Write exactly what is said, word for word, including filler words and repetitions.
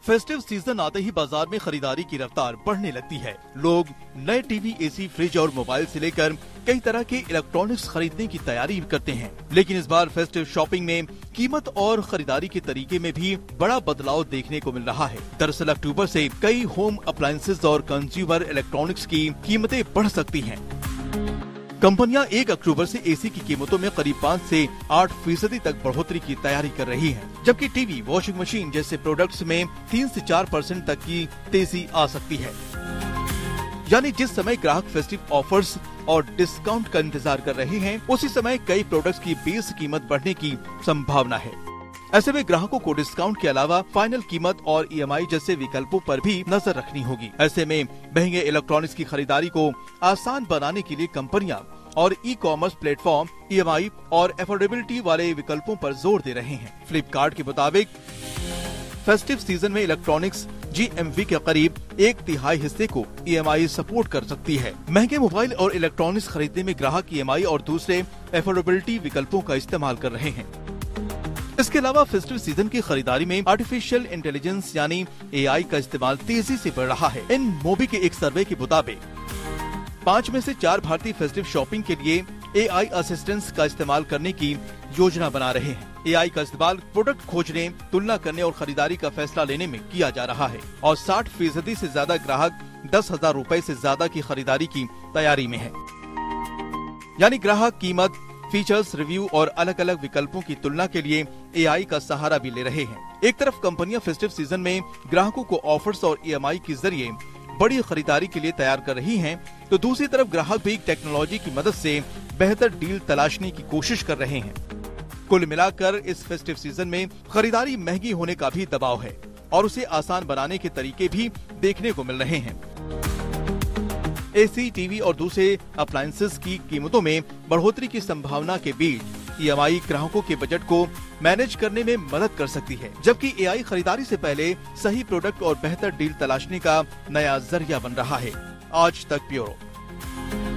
Festive season आते ही बाजार में खरीदारी की रफ्तार बढ़ने लगती है। लोग नए टीवी, एसी, फ्रिज और मोबाइल से लेकर कई तरह के इलेक्ट्रॉनिक्स खरीदने की तैयारी करते हैं। लेकिन इस बार फेस्टिव शॉपिंग में कीमत और खरीदारी के तरीके में भी बड़ा बदलाव देखने को मिल रहा है। दरअसल अक्टूबर से कई होम अप्लायंसेज और कंज्यूमर इलेक्ट्रॉनिक्स की कीमतें बढ़ सकती हैं। कंपनियां एक अक्टूबर से एसी की कीमतों में करीब पाँच से आठ फीसदी तक बढ़ोतरी की तैयारी कर रही हैं, जबकि टीवी, वॉशिंग मशीन जैसे प्रोडक्ट्स में तीन से चार परसेंट तक की तेजी आ सकती है। यानी जिस समय ग्राहक फेस्टिव ऑफर्स और डिस्काउंट का इंतजार कर रहे हैं, उसी समय कई प्रोडक्ट्स की बेस कीमत बढ़ने की संभावना है। ऐसे में ग्राहकों को डिस्काउंट के अलावा फाइनल कीमत और ईएमआई जैसे विकल्पों पर भी नजर रखनी होगी। ऐसे में महंगे इलेक्ट्रॉनिक्स की खरीदारी को आसान बनाने के लिए कंपनियां और ई कॉमर्स प्लेटफॉर्म ईएमआई और अफोर्डेबिलिटी वाले विकल्पों पर जोर दे रहे हैं। फ्लिपकार्ट के मुताबिक फेस्टिव सीजन में इलेक्ट्रॉनिक्स जीएमवी के करीब एक तिहाई हिस्से को ईएमआई सपोर्ट कर सकती है। महंगे मोबाइल और इलेक्ट्रॉनिक्स खरीदने में ग्राहक ईएमआई और दूसरे अफोर्डेबिलिटी विकल्पों का इस्तेमाल कर रहे हैं। इसके अलावा फेस्टिव सीजन की खरीदारी में आर्टिफिशियल इंटेलिजेंस यानी एआई का इस्तेमाल तेजी से बढ़ रहा है। इन मोबी के एक सर्वे के मुताबिक पाँच में से चार भारतीय फेस्टिव शॉपिंग के लिए एआई असिस्टेंस का इस्तेमाल करने की योजना बना रहे हैं। एआई का इस्तेमाल प्रोडक्ट खोजने, तुलना करने और खरीदारी का फैसला लेने में किया जा रहा है और साठ फीसदी से ज्यादा ग्राहक दस हजार रूपए से ज्यादा की खरीदारी की तैयारी में है। यानी ग्राहक कीमत, फीचर्स, रिव्यू और अलग अलग विकल्पों की तुलना के लिए एआई का सहारा भी ले रहे हैं। एक तरफ कंपनियां फेस्टिव सीजन में ग्राहकों को ऑफर्स और ईएमआई के जरिए बड़ी खरीदारी के लिए तैयार कर रही हैं, तो दूसरी तरफ ग्राहक भी टेक्नोलॉजी की मदद से बेहतर डील तलाशने की कोशिश कर रहे हैं। कुल मिलाकर इस फेस्टिव सीजन में खरीदारी महंगी होने का भी दबाव है और उसे आसान बनाने के तरीके भी देखने को मिल रहे हैं। एसी, टीवी और दूसरे अप्लायंसेस की कीमतों में बढ़ोतरी की संभावना के बीच ईएमआई ग्राहकों के बजट को मैनेज करने में मदद कर सकती है, जबकि एआई खरीदारी से पहले सही प्रोडक्ट और बेहतर डील तलाशने का नया जरिया बन रहा है। आज तक ब्यूरो।